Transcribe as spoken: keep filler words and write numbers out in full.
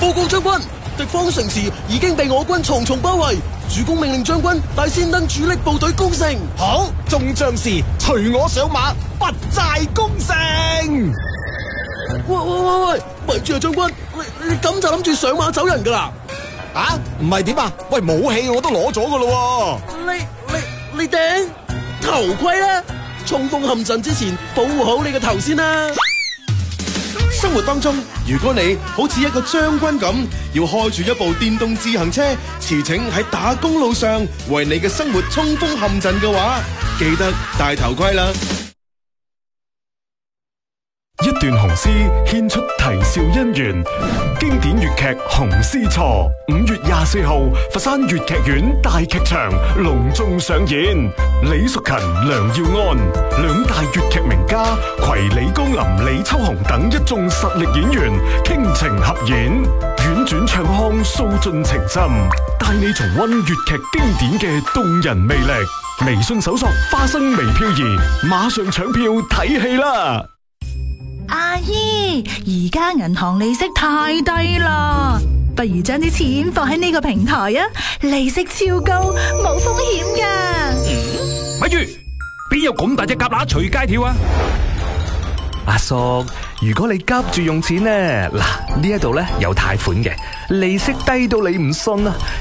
報告將軍，敵方城池已經被我軍重重包圍，主公命令將軍帶先登主力部隊攻城。 好，眾將士隨我上馬，不寨攻城。 喂喂喂喂，咪住啊，將軍，你你咁就諗住上馬走人噶啦？ 啊，唔係點啊？喂，武器我都攞咗噶咯。 你你你頂頭盔啦，衝鋒陷陣之前保護好你個頭先啦。 生活當中，如果你好似一個將軍咁，要開住一部電動自行車，馳騁喺打公路上，為你嘅生活衝鋒陷陣嘅話，記得戴頭盔啦。 一段紅絲獻出啼笑姻緣，經典粵劇《紅絲錯》五月廿四號佛山粵劇院大劇場隆重上演，李淑勤、梁耀安兩大粵劇名家攜李光林、李秋紅等一眾實力演員傾情合演，婉轉唱腔訴盡情深，帶你重溫粵劇經典嘅動人魅力。微信搜索花生微漂移，馬上搶票睇戲啦！ 阿姨，而家銀行利息太低啦，不如將啲錢放喺呢個平台啊，利息超高，冇風險㗎。 咪住，邊有咁大隻蛤乸隨街跳啊？ 阿叔，如果你急住用錢呢，嗱呢一度咧有貸款嘅，利息低到你唔信啊！